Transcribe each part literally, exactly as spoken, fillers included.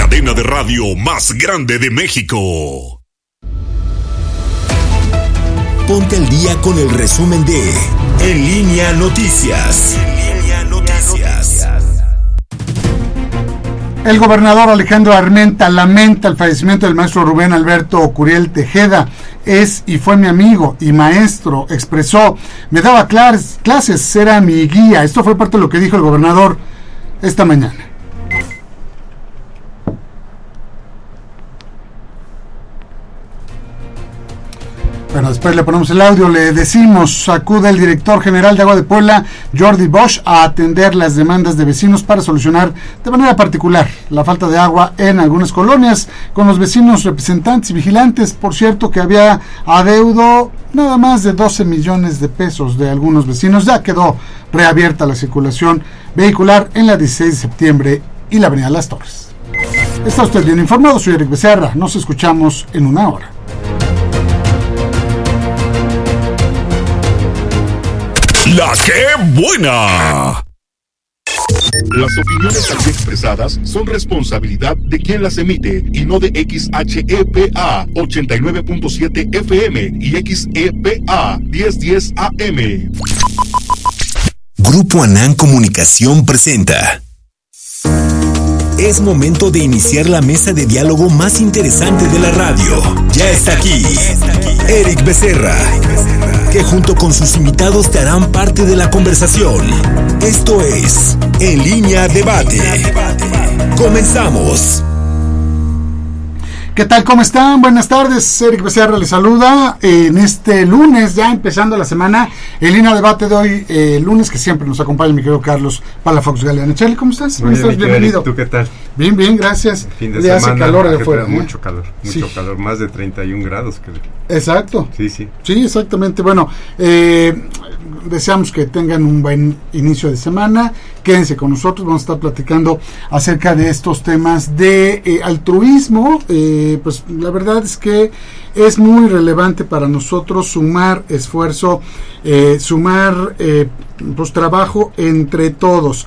cadena de radio más grande de México. Ponte al día con el resumen de En Línea Noticias. En Línea Noticias. El gobernador Alejandro Armenta lamenta el fallecimiento del maestro Rubén Alberto Curiel Tejeda. Es y fue mi amigo y maestro, expresó, me daba clases, clases, era mi guía. Esto fue parte de lo que dijo el gobernador esta mañana. Bueno, después le ponemos el audio, le decimos, acude el director general de Agua de Puebla, Jordi Bosch, a atender las demandas de vecinos para solucionar de manera particular la falta de agua en algunas colonias, con los vecinos representantes y vigilantes. Por cierto, que había adeudo nada más de doce millones de pesos de algunos vecinos. Ya quedó reabierta la circulación vehicular en la dieciséis de septiembre y la avenida Las Torres. Está usted bien informado, soy Eric Becerra, nos escuchamos en una hora. ¡La qué buena! Las opiniones aquí expresadas son responsabilidad de quien las emite y no de X H E P A ochenta y nueve punto siete F M y X E P A diez diez A M. Grupo Anán Comunicación presenta. Es momento de iniciar la mesa de diálogo más interesante de la radio. Ya está aquí, Eric Becerra, que junto con sus invitados te harán parte de la conversación. Esto es En Línea Debate. Comenzamos. ¿Qué tal? ¿Cómo están? Buenas tardes, Eric Becerra les saluda en este lunes, ya empezando la semana, En Línea Debate de hoy, eh, lunes, que siempre nos acompaña mi querido Carlos Palafox Galeano. Charlie, ¿cómo estás? Muy bien, estás? Bienvenido. ¿Tú qué tal? Bien, bien, gracias. Fin de Le semana, hace calor de afuera. Mucho calor, mucho sí. calor, más de treinta y un grados. Creo. Exacto. Sí, sí. Sí, exactamente. Bueno, eh, deseamos que tengan un buen inicio de semana. Quédense con nosotros, vamos a estar platicando acerca de estos temas de eh, altruismo. Eh, pues la verdad es que es muy relevante para nosotros sumar esfuerzo, eh, sumar eh, pues trabajo entre todos.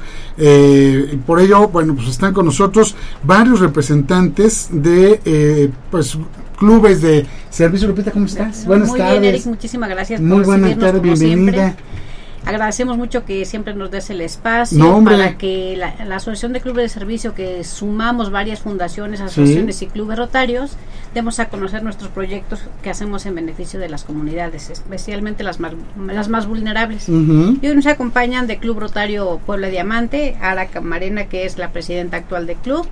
Eh, por ello, bueno, pues están con nosotros varios representantes de eh, pues clubes de servicio. Lupita, ¿cómo estás? Muy Buenas muy tardes. Bien, Eric, muchísimas gracias Muy por buenas recibirnos, tardes, como bienvenida. siempre. Agradecemos mucho que siempre nos des el espacio No, para que la, la Asociación de Clubes de Servicio, que sumamos varias fundaciones, asociaciones sí. y clubes rotarios, demos a conocer nuestros proyectos que hacemos en beneficio de las comunidades, especialmente las más, las más vulnerables. Uh-huh. Y hoy nos acompañan de Club Rotario Puebla Diamante, Ara Camarena, que es la presidenta actual del club,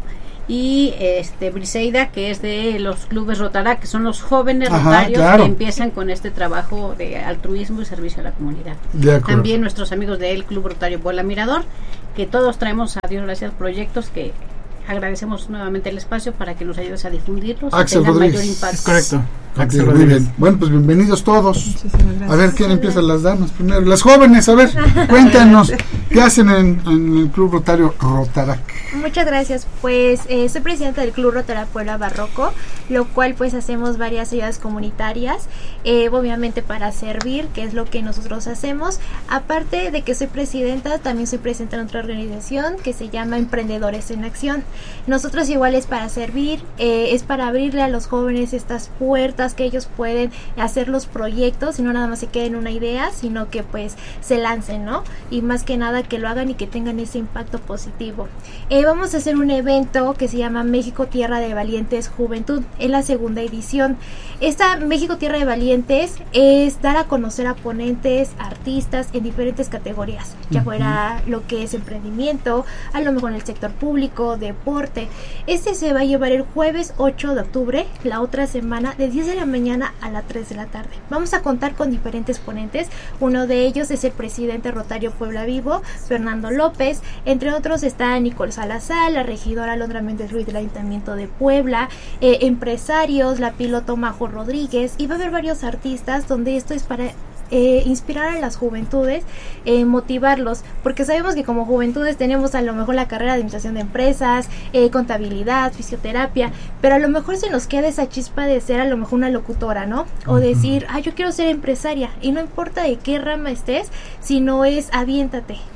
y este Briseida, que es de los clubes Rotará, que son los jóvenes Ajá, rotarios claro. que empiezan con este trabajo de altruismo y servicio a la comunidad. También nuestros amigos del Club Rotario Puebla Mirador, que todos traemos, a Dios gracias, proyectos que agradecemos nuevamente el espacio para que nos ayudes a difundirlos Axel y tengan Rodríguez. mayor impacto. Es correcto. Axel Muy bien. Bueno, pues bienvenidos todos. A ver, ¿quién empieza? Las damas primero. Las jóvenes, a ver, cuéntanos, ¿qué hacen en, en el Club Rotario Rotarac? Muchas gracias. Pues eh, soy presidenta del Club Rotario Puebla Barroco, lo cual pues hacemos varias ayudas comunitarias, eh, obviamente para servir, que es lo que nosotros hacemos. Aparte de que soy presidenta, también soy presidenta de otra organización que se llama Emprendedores en Acción. Nosotros igual es para servir, eh, es para abrirle a los jóvenes estas puertas, que ellos pueden hacer los proyectos y no nada más se queden una idea, sino que pues se lancen, ¿no? Y más que nada que lo hagan y que tengan ese impacto positivo. Eh, vamos a hacer un evento que se llama México Tierra de Valientes Juventud, en la segunda edición. Esta México Tierra de Valientes es dar a conocer a ponentes, artistas en diferentes categorías, ya uh-huh. fuera lo que es emprendimiento, a lo mejor en el sector público, deporte. Este se va a llevar el jueves ocho de octubre, la otra semana, de diez de la mañana a las tres de la tarde. Vamos a contar con diferentes ponentes. Uno de ellos es el presidente Rotario Puebla Vivo, Fernando López. Entre otros está Nicole Salazar, la regidora Alondra Méndez Ruiz del Ayuntamiento de Puebla, eh, empresarios, la piloto Majo Rodríguez, y va a haber varios artistas donde esto es para Eh, inspirar a las juventudes, eh, motivarlos, porque sabemos que como juventudes tenemos a lo mejor la carrera de administración de empresas, eh, contabilidad, fisioterapia, pero a lo mejor se nos queda esa chispa de ser a lo mejor una locutora, ¿no? O decir, ah, yo quiero ser empresaria, y no importa de qué rama estés, sino es aviéntate,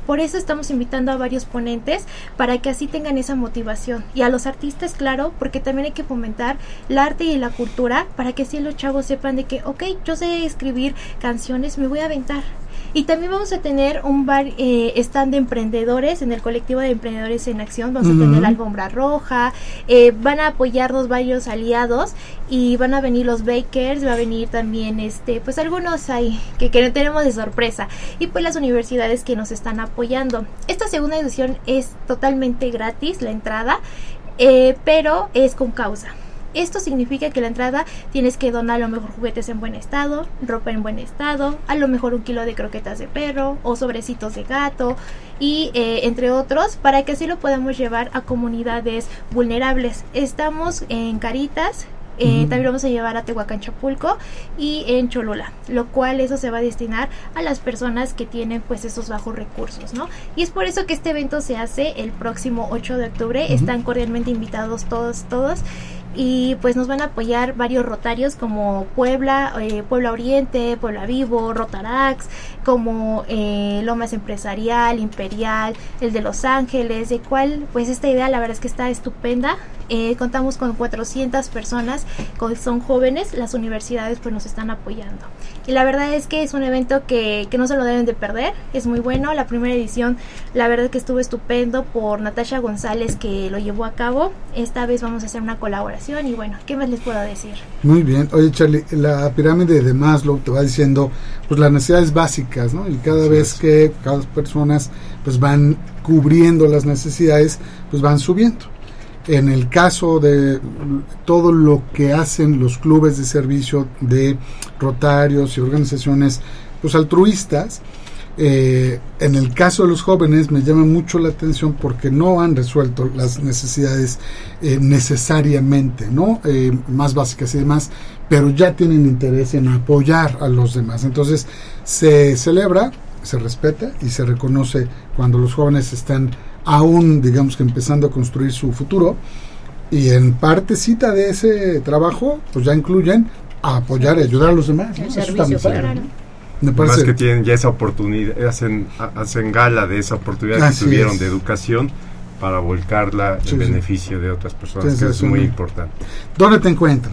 Por eso estamos invitando a varios ponentes para que así tengan esa motivación. Y a los artistas, claro, porque también hay que fomentar el arte y la cultura para que así los chavos sepan de que, ok, yo sé escribir canciones, me voy a aventar. Y también vamos a tener un bar, eh, stand de emprendedores en el colectivo de Emprendedores en Acción. Vamos uh-huh. a tener la alfombra roja, eh, van a apoyarnos varios aliados y van a venir los bakers, va a venir también este, pues algunos ahí que, que tenemos de sorpresa, y pues las universidades que nos están apoyando. Esta segunda edición es totalmente gratis la entrada, eh, pero es con causa. Esto significa que la entrada tienes que donar a lo mejor juguetes en buen estado, ropa en buen estado, a lo mejor un kilo de croquetas de perro o sobrecitos de gato y eh, entre otros, para que así lo podamos llevar a comunidades vulnerables. Estamos en Caritas, Eh, uh-huh. también vamos a llevar a Tehuacán, Chapulco y en Cholula, lo cual eso se va a destinar a las personas que tienen pues esos bajos recursos, ¿no? Y es por eso que este evento se hace el próximo ocho de octubre, uh-huh. están cordialmente invitados todos, todos, y pues nos van a apoyar varios rotarios como Puebla, eh, Puebla Oriente, Puebla Vivo, Rotarax, como eh, Lomas Empresarial, Imperial, el de Los Ángeles, de cual pues esta idea la verdad es que está estupenda. Eh, contamos con cuatrocientas personas, que son jóvenes, las universidades pues nos están apoyando. Y la verdad es que es un evento que, que no se lo deben de perder, es muy bueno. La primera edición, la verdad que estuvo estupendo por Natasha González, que lo llevó a cabo. Esta vez vamos a hacer una colaboración y bueno, ¿qué más les puedo decir? Muy bien. Oye, Charlie, la pirámide de Maslow te va diciendo pues las necesidades básicas, ¿no? Y cada sí, vez es. que cada personas pues van cubriendo las necesidades, pues van subiendo. En el caso de todo lo que hacen los clubes de servicio de rotarios y organizaciones pues altruistas, eh, en el caso de los jóvenes me llama mucho la atención porque no han resuelto las necesidades eh, necesariamente, ¿no? Eh, más básicas y demás, pero ya tienen interés en apoyar a los demás. Entonces se celebra, se respeta y se reconoce cuando los jóvenes están aún, digamos que empezando a construir su futuro, y en partecita de ese trabajo, pues ya incluyen a apoyar y ayudar a los demás, ¿no? Eso está muy padre, ¿no? Me parece. Más que tienen ya esa oportunidad, hacen, hacen gala de esa oportunidad Así que tuvieron es. de educación para volcarla sí, en sí. beneficio de otras personas, sí, que es muy importante. ¿Dónde te encuentran?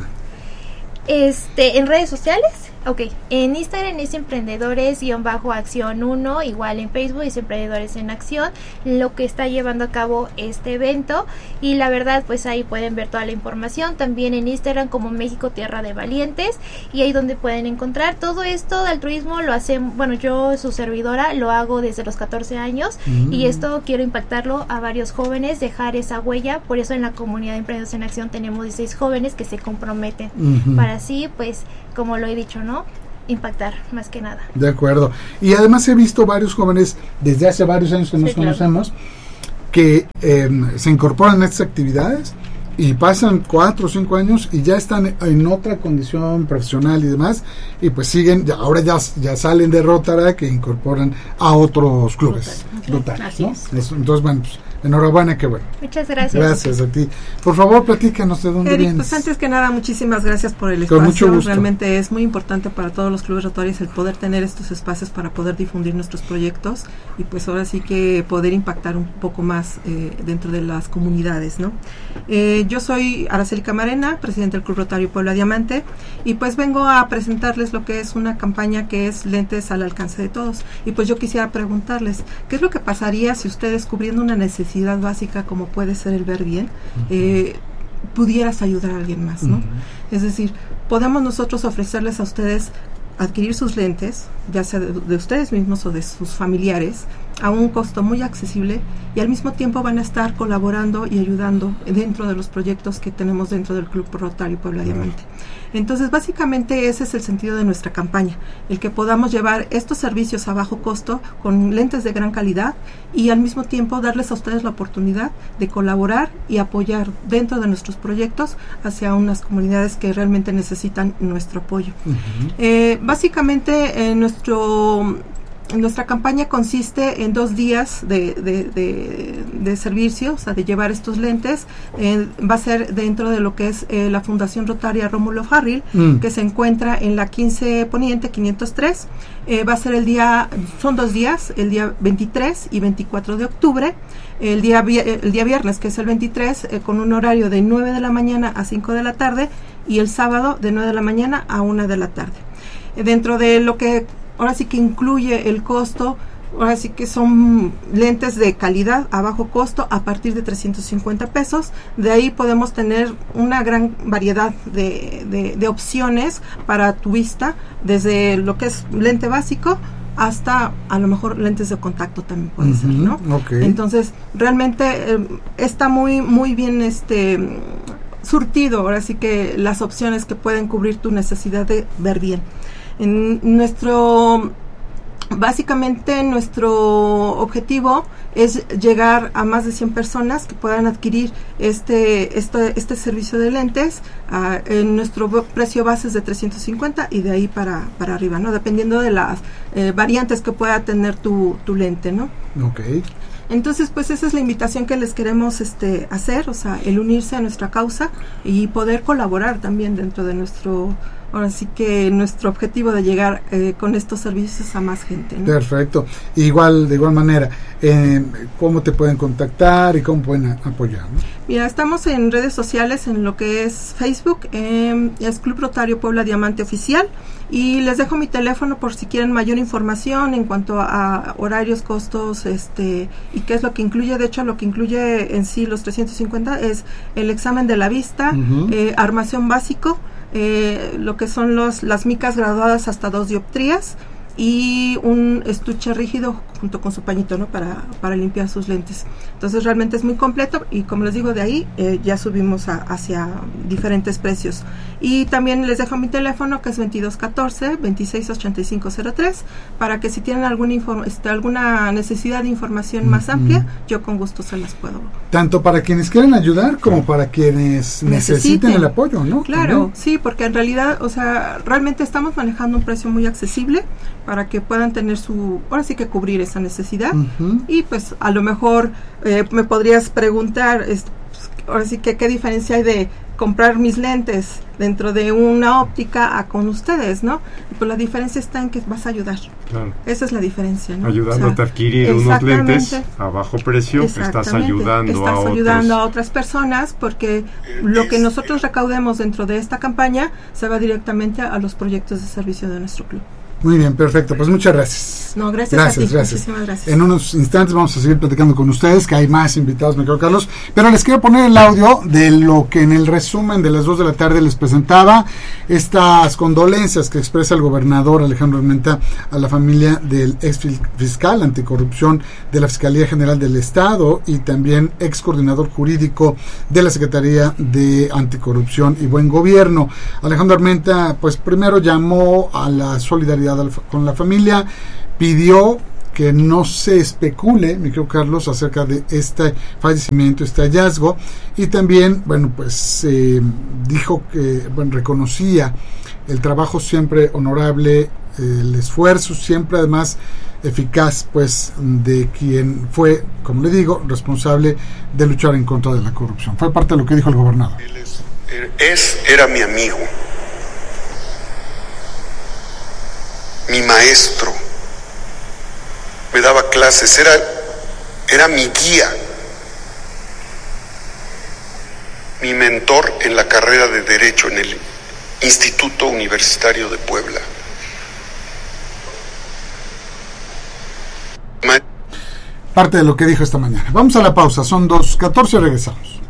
Este, en redes sociales. Ok, en Instagram es Emprendedores-Acción uno, igual en Facebook es Emprendedores en Acción, lo que está llevando a cabo este evento, y la verdad pues ahí pueden ver toda la información, también en Instagram como México Tierra de Valientes, y ahí donde pueden encontrar todo esto de altruismo. Lo hacen, bueno, yo su servidora lo hago desde los catorce años, mm. y esto quiero impactarlo a varios jóvenes, dejar esa huella. Por eso en la comunidad de Emprendedores en Acción tenemos dieciséis jóvenes que se comprometen, mm-hmm. para así pues, como lo he dicho, ¿no? impactar más que nada. De acuerdo. Y además he visto varios jóvenes desde hace varios años que nos sí, conocemos claro. que eh, se incorporan a estas actividades y pasan cuatro o cinco años y ya están en otra condición profesional y demás, y pues siguen, ya, ahora ya, ya salen de Rotaract que incorporan a otros clubes Rotaract, ¿no? Eso, entonces bueno, pues enhorabuena, qué bueno. Muchas gracias. Gracias a ti. Por favor, platícanos de dónde Eric, vienes. Pues antes que nada, muchísimas gracias por el espacio. Con mucho gusto. Realmente es muy importante para todos los clubes rotarios el poder tener estos espacios para poder difundir nuestros proyectos y pues ahora sí que poder impactar un poco más eh, dentro de las comunidades, ¿no? Eh, yo soy Araceli Camarena, presidente del Club Rotario Puebla Diamante, y pues vengo a presentarles lo que es una campaña que es Lentes al Alcance de Todos. Y pues yo quisiera preguntarles, ¿qué es lo que pasaría si ustedes, cubriendo una necesidad básica como puede ser el ver bien, eh, pudieras ayudar a alguien más, ¿no? Uh-huh. Es decir, podamos nosotros ofrecerles a ustedes adquirir sus lentes, ya sea de, de ustedes mismos o de sus familiares, a un costo muy accesible, y al mismo tiempo van a estar colaborando y ayudando dentro de los proyectos que tenemos dentro del Club Rotario Puebla Diamante. Entonces, básicamente ese es el sentido de nuestra campaña, el que podamos llevar estos servicios a bajo costo con lentes de gran calidad y al mismo tiempo darles a ustedes la oportunidad de colaborar y apoyar dentro de nuestros proyectos hacia unas comunidades que realmente necesitan nuestro apoyo. Uh-huh. Eh, básicamente, eh, nuestro nuestra campaña consiste en dos días de, de, de, de servicio, o sea, de llevar estos lentes. Eh, va a ser dentro de lo que es eh, la Fundación Rotaria Rómulo Farril, mm. que se encuentra en la quince Poniente quinientos tres. Eh, va a ser el día, son dos días, el día veintitrés y veinticuatro de octubre. El día, el día viernes, que es el veintitrés, eh, con un horario de nueve de la mañana a cinco de la tarde, y el sábado de nueve de la mañana a una de la tarde. Eh, dentro de lo que ahora sí que incluye el costo, ahora sí que son lentes de calidad a bajo costo a partir de trescientos cincuenta pesos. De ahí podemos tener una gran variedad de, de, de opciones para tu vista, desde lo que es lente básico hasta a lo mejor lentes de contacto también puede uh-huh, ser, ¿no? Okay. Entonces realmente eh, está muy muy bien este surtido, ahora sí que las opciones que pueden cubrir tu necesidad de ver bien. En nuestro Básicamente nuestro objetivo es llegar a más de cien personas que puedan adquirir este este, este servicio de lentes. Uh, en nuestro precio base es de trescientos cincuenta y de ahí para, para arriba, ¿no? Dependiendo de las eh, variantes que pueda tener tu, tu lente, ¿no? Okay. Entonces, pues esa es la invitación que les queremos este hacer, o sea, el unirse a nuestra causa y poder colaborar también dentro de nuestro... Ahora sí que nuestro objetivo de llegar eh, con estos servicios a más gente, ¿no? Perfecto. Igual, de igual manera, eh, ¿cómo te pueden contactar y cómo pueden a, apoyar, ¿no? Mira, estamos en redes sociales, en lo que es Facebook, eh, es Club Rotario Puebla Diamante Oficial, y les dejo mi teléfono por si quieren mayor información en cuanto a, a horarios, costos, este y qué es lo que incluye. De hecho, lo que incluye en sí los trescientos cincuenta es el examen de la vista, uh-huh. eh, armación básico, Eh, lo que son los, las micas graduadas hasta dos dioptrías y un estuche rígido junto con su pañito, ¿no? Para, para limpiar sus lentes. Entonces realmente es muy completo y como les digo, de ahí eh, ya subimos a, hacia diferentes precios. Y también les dejo mi teléfono, que es veintidós catorce, veintiséis ochenta y cinco cero tres, para que si tienen alguna, inform- este, alguna necesidad de información más mm-hmm. amplia, yo con gusto se las puedo. Tanto para quienes quieren ayudar como para quienes necesiten, necesiten el apoyo, ¿no? Claro, ¿También? Sí, porque en realidad, o sea, realmente estamos manejando un precio muy accesible para que puedan tener su, ahora sí que cubrir esa necesidad. Uh-huh. Y pues a lo mejor eh, me podrías preguntar, es, pues, ahora sí que qué diferencia hay de comprar mis lentes dentro de una óptica a con ustedes, ¿no? Y pues la diferencia está en que vas a ayudar. Claro. Esa es la diferencia, ¿no? Ayudándote o sea, a adquirir unos lentes a bajo precio, estás ayudando estás a ayudando otros. a otras personas, porque lo que nosotros recaudemos dentro de esta campaña se va directamente a los proyectos de servicio de nuestro club. Muy bien, perfecto, pues muchas gracias. No, gracias, gracias a ti, gracias. Muchísimas gracias. En unos instantes vamos a seguir platicando con ustedes, que hay más invitados, me creo, Carlos, pero les quiero poner el audio de lo que en el resumen de las dos de la tarde les presentaba, estas condolencias que expresa el gobernador Alejandro Armenta a la familia del ex fiscal anticorrupción de la Fiscalía General del Estado y también ex coordinador jurídico de la Secretaría de Anticorrupción y Buen Gobierno. Alejandro Armenta, pues primero llamó a la solidaridad con la familia, pidió que no se especule, mi querido Carlos, acerca de este fallecimiento, este hallazgo, y también, bueno, pues eh, dijo que, bueno, reconocía el trabajo siempre honorable, el esfuerzo siempre además eficaz, pues, de quien fue, como le digo, responsable de luchar en contra de la corrupción. Fue parte de lo que dijo el gobernador. Él es, es era mi amigo, mi maestro, me daba clases, era, era mi guía, mi mentor en la carrera de Derecho en el Instituto Universitario de Puebla. Parte de lo que dijo esta mañana. Vamos a la pausa, son dos catorce, regresamos.